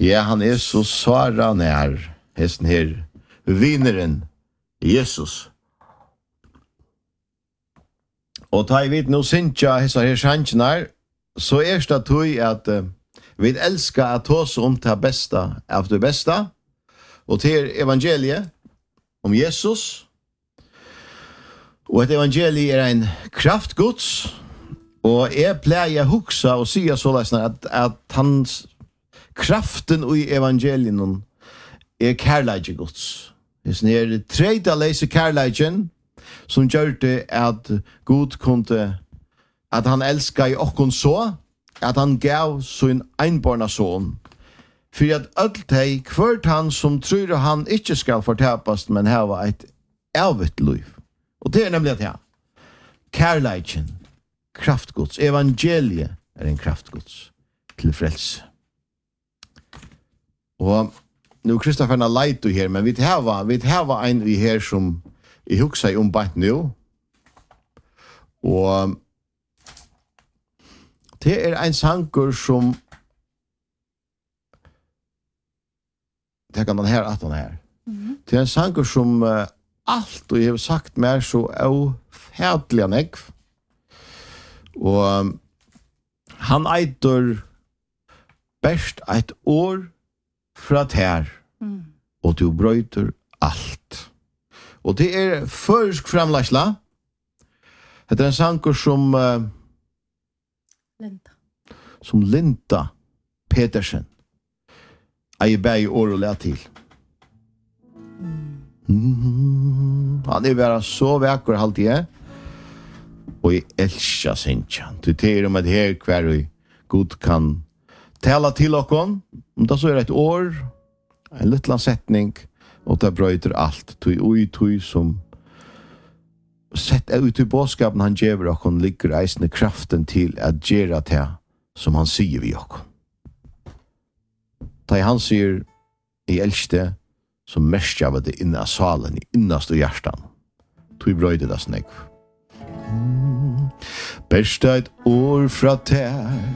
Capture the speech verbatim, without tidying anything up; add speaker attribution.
Speaker 1: Ja, han er så svara nær, hesten her, vineren, Jesus. Og ta i vidt nå syntja hessa her sjansjenar, så er det tog at uh, vi elsker at tåse om det beste av det beste, og til evangeliet om Jesus. Og et evangelie er en kraftgods, og jeg pleier å hukse og si så løsner at, at hans kraften i evangelien er kærleikjegods. Det er tredje leise kærleikjen som gjør det at Gud kunne, at han elsker i okkon så, at han gav sin einborna son, for at alt hei, hvert han som tror han ikke skal fortapast, men hava et evigt liv. Og det er nemlig at ja, kærleikjen, kraftgods, evangeliet er en kraftgods til frelse. Og nu Kristoffer har leit du her, men vi hava, vi hava en i her som i hugsa om bant nu. Og det er en sanker som det kan den her at den her. Mm-hmm. Det er en sanker som uh, alt og jeg har sagt mer så avfædelig enn jeg. Og um, han eitur best et år fra ter, mm. og du brøyter alt. Og det er først fremlagsla. Det er en sanker som uh,
Speaker 2: Linda.
Speaker 1: Som Linda Petersen eier bæg i år og lær til. Mm. Han er bare så vekker alltid jeg. Og jeg elsker Sintjan. Du tenker om at her hver Gud kan tala til okkon. Om det så er et år, en liten setning, og det brøyter alt. Tui ui tui som sett ut i bådskapen han gjever okkon, ligger eisende kraften til at gjera til som han sier vi okkon. Da han sier i eldste, så mest av det inne av salen, i innast og hjertan. Tui brøyter det snakk. Best et år fra ter,